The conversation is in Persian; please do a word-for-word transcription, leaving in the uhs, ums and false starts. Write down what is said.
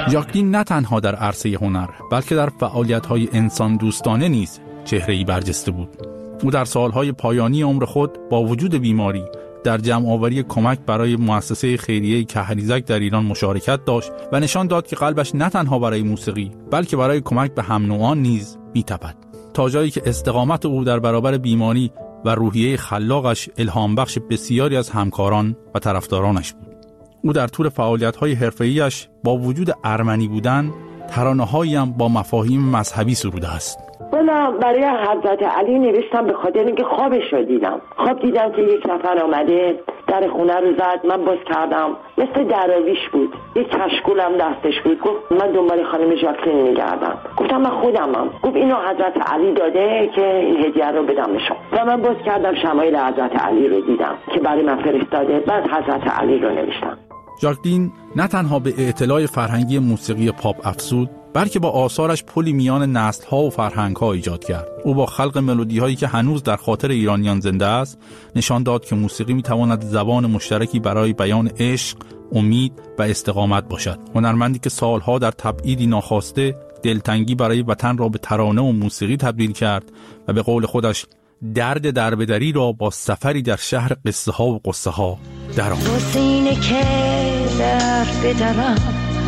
ژاکلین نه تنها در عرصه هنر بلکه در فعالیت‌های انسان دوستانه نیز چهره‌ای برجسته بود. او در سالهای پایانی عمر خود با وجود بیماری در جمع‌آوری کمک برای مؤسسه خیریه کهریزک در ایران مشارکت داشت و نشان داد که قلبش نه تنها برای موسیقی بلکه برای کمک به هم نوعان نیز می‌تپد، تا جایی که استقامت او در برابر بیماری و روحیه خلاقش الهام بخش بسیاری از همکاران و طرفدارانش بود. او در طول فعالیت‌های حرفه‌ایش با وجود ارمنی بودن ترانه‌هایی هم با مفاهیم مذهبی سروده است. والا برای حضرت علی نوشتم به خاطر اینکه خوابش رو دیدم. خواب دیدم که یک نفر آمده در خونه رو زد، من باز کردم، مثل دراویش بود، یک کشکولم دستش بود. گفت من دنبال خانم ژاکلین میگردم. گفتم من خودمم. گفت اینو حضرت علی داده که این هدیه رو بدم به شما. و من باز کردم شمایل حضرت علی رو دیدم که برای من فرستاده، بعد حضرت علی رو نوشتم. ژاکلین نه تنها به اطلاع فرهنگی موسیقی پاپ افزود بلکه با آثارش پلی میان نسل‌ها و فرهنگ‌ها ایجاد کرد. او با خلق ملودی‌هایی که هنوز در خاطر ایرانیان زنده است، نشان داد که موسیقی می‌تواند زبان مشترکی برای بیان عشق، امید و استقامت باشد. هنرمندی که سالها در تبعیدی ناخواسته دلتنگی برای وطن را به ترانه و موسیقی تبدیل کرد و به قول خودش درد دربدری را با سفری در شهر قصه ها و قصه ها درآورد.